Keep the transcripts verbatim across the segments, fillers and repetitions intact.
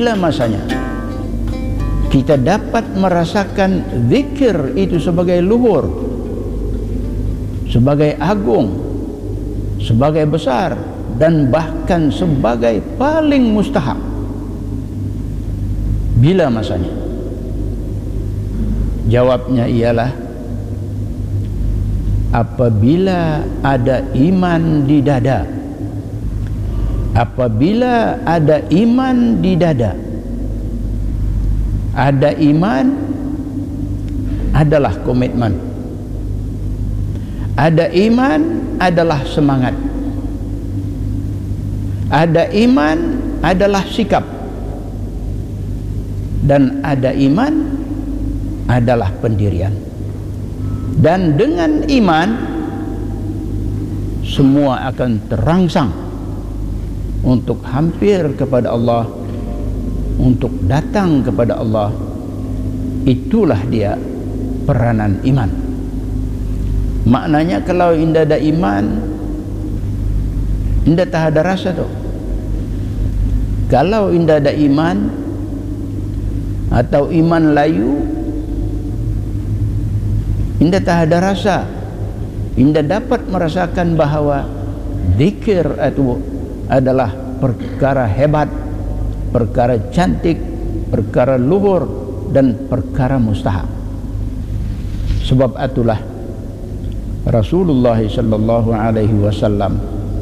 bila masanya kita dapat merasakan zikir itu sebagai luhur, sebagai agung, sebagai besar, dan bahkan sebagai paling mustahab? Bila masanya? Jawabnya ialah apabila ada iman di dada. Apabila ada iman di dada, ada iman adalah komitmen, ada iman adalah semangat, ada iman adalah sikap, dan ada iman adalah pendirian. Dan dengan iman semua akan terangsang untuk hampir kepada Allah, untuk datang kepada Allah. Itulah dia peranan iman. Maknanya kalau indah ada iman, indah tak ada rasa tu. Kalau indah ada iman atau iman layu, indah tak ada rasa. Indah dapat merasakan bahawa zikir itu adalah perkara hebat, perkara cantik, perkara luhur, dan perkara mustahab. Sebab itulah Rasulullah sallallahu alaihi wasallam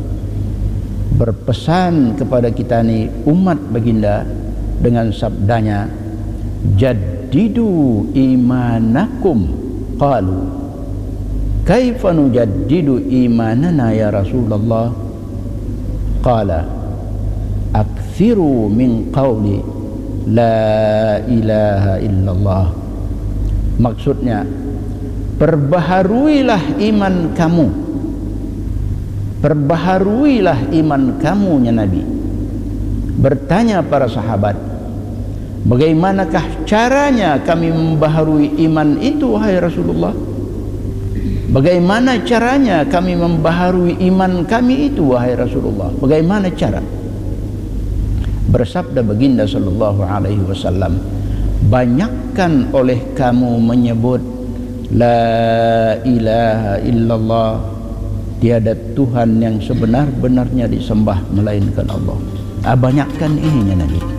berpesan kepada kita ni umat baginda dengan sabdanya, jaddidu imanakum. Qalu kaifa nujaddidu imanana ya Rasulullah? Qala akthiru min qawli la ilaha illallah. Maksudnya, perbaharuilah iman kamu, perbaharuilah iman kamu ya Nabi. Bertanya para sahabat, bagaimanakah caranya kami membaharui iman itu wahai Rasulullah? Bagaimana caranya kami membaharui iman kami itu wahai Rasulullah? Bagaimana cara? Bersabda baginda sallallahu alaihi wasallam, banyakkan oleh kamu menyebut la ilaha illallah, tiada Tuhan yang sebenar-benarnya disembah melainkan Allah. Ah, banyakkan ininya Nabi.